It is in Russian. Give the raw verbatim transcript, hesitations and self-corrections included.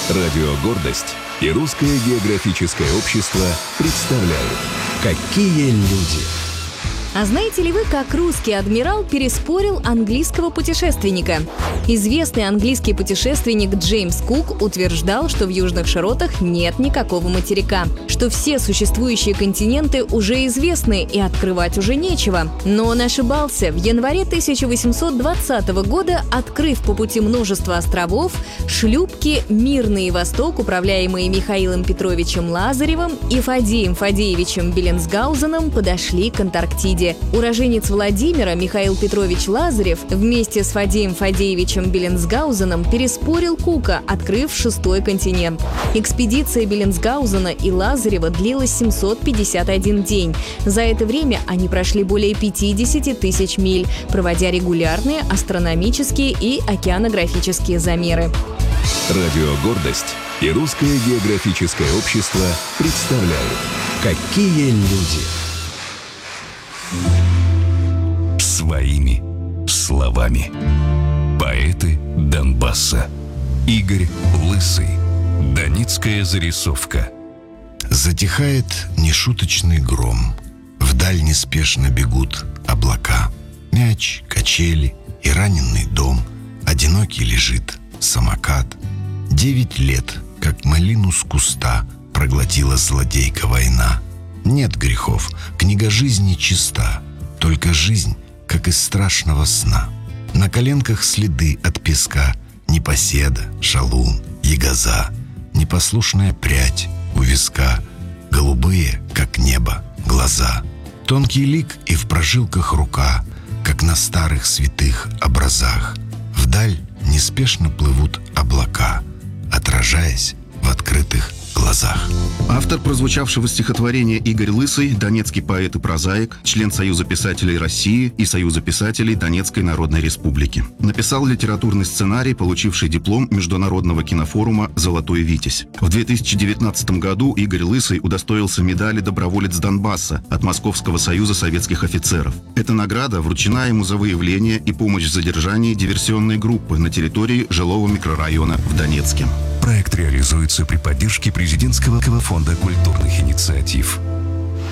Радио «Гордость» и Русское географическое общество представляют «Какие люди». А знаете ли вы, как русский адмирал переспорил английского путешественника? Известный английский путешественник Джеймс Кук утверждал, что в южных широтах нет никакого материка, что все существующие континенты уже известны и открывать уже нечего. Но он ошибался. В январе тысяча восемьсот двадцатого года, открыв по пути множество островов, шлюпки «Мирный Восток», управляемые Михаилом Петровичем Лазаревым и Фадеем Фадеевичем Беллинсгаузеном, подошли к Антарктиде. Уроженец Владимира Михаил Петрович Лазарев вместе с Фадеем Фадеевичем Беллинсгаузеном переспорил Кука, открыв шестой континент. Экспедиция Беллинсгаузена и Лазарева длилась семьсот пятьдесят один день. За это время они прошли более пятидесяти тысяч миль, проводя регулярные астрономические и океанографические замеры. Радио «Гордость» и Русское географическое общество представляют «Какие люди». Своими словами. Поэты Донбасса. Игорь Лысый. Донецкая зарисовка. Затихает нешуточный гром. Вдаль неспешно бегут облака. Мяч, качели и раненый дом. Одинокий лежит самокат. Девять лет, как малину с куста, проглотила злодейка война. Нет грехов, книга жизни чиста, только жизнь, как из страшного сна. На коленках следы от песка, непоседа, шалун, ягоза, непослушная прядь у виска, голубые, как небо, глаза. Тонкий лик и в прожилках рука, как на старых святых образах. Вдаль неспешно плывут облака, отражаясь в открытых глазах. Автор прозвучавшего стихотворения Игорь Лысый, донецкий поэт и прозаик, член Союза писателей России и Союза писателей Донецкой Народной Республики. Написал литературный сценарий, получивший диплом Международного кинофорума «Золотой Витязь». В две тысячи девятнадцатом году Игорь Лысый удостоился медали «Доброволец Донбасса» от Московского союза советских офицеров. Эта награда вручена ему за выявление и помощь в задержании диверсионной группы на территории жилого микрорайона в Донецке. Проект реализуется при поддержке президентского фонда культурных инициатив.